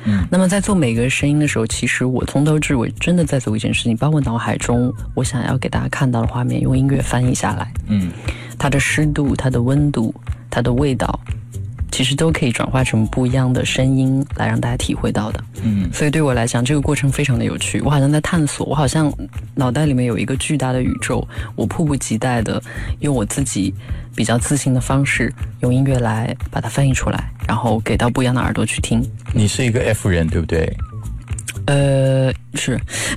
那么在做每个声音的时候，其实我从头至尾真的在做一件事情，把我脑海中我想要给大家看到的画面用音乐翻译下来。它的湿度、它的温度、它的味道，其实都可以转化成不一样的声音来让大家体会到的。所以对我来讲这个过程非常的有趣，我好像在探索，我好像脑袋里面有一个巨大的宇宙，我迫不及待的用我自己比较自信的方式用音乐来把它翻译出来，然后给到不一样的耳朵去听。 你是一个 F 人对不对？ 是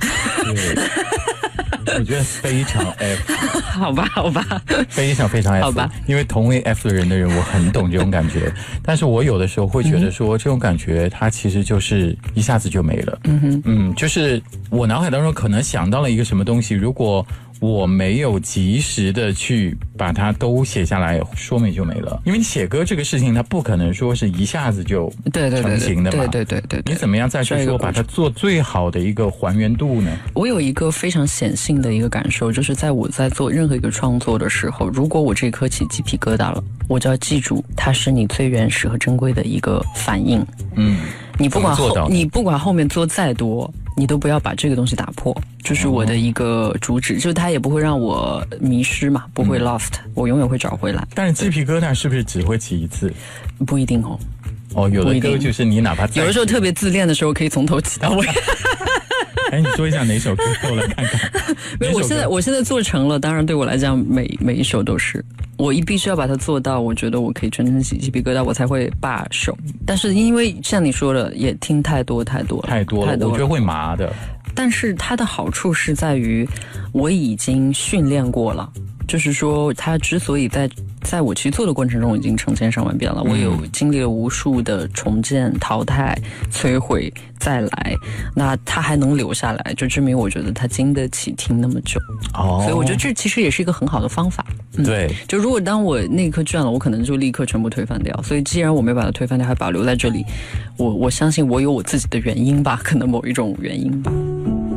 我觉得非常 F。 好吧非常 F。 好吧， 因为同为 F 的人我很懂这种感觉。但是我有的时候会觉得说这种感觉它其实就是一下子就没了。就是我脑海当中可能想到了一个什么东西，如果我没有及时的去把它都写下来，说没就没了。因为你写歌这个事情它不可能说是一下子就成型的嘛。 对， 你怎么样再去说把它做最好的一个还原度呢？ 我有一个非常显性的一个感受，就是在我在做任何一个创作的时候，如果我这颗起鸡皮疙瘩了，我就要记住它是你最原始和珍贵的一个反应。你不管后面做再多，你都不要把这个东西打破，这是我的一个主旨，就是它也不会让我迷失嘛，不会 lost，我永远会找回来。 但是鸡皮疙瘩是不是只会起一次？ 不一定哦。 有的歌就是你哪怕有的时候特别自恋的时候可以从头起到尾。 你说一下哪首歌我来看看。 没有，我现在做成了，当然对我来讲每一首都是，我必须要把它做到，我觉得我可以全身起鸡皮疙瘩，我才会罢手。但是因为像你说的，也听太多了，我觉得会麻的。 但是它的好处是在于我已经训练过了，就是说它之所以在我去做的过程中已经成千上万遍了，我有经历了无数的重建、淘汰、摧毁、再来，那它还能留下来，就证明我觉得它经得起听那么久。所以我觉得这其实也是一个很好的方法。 对， 就如果当我那一刻倦了，我可能就立刻全部推翻掉。所以既然我没把它推翻掉，还保留在这里，我相信我有我自己的原因吧，可能某一种原因吧。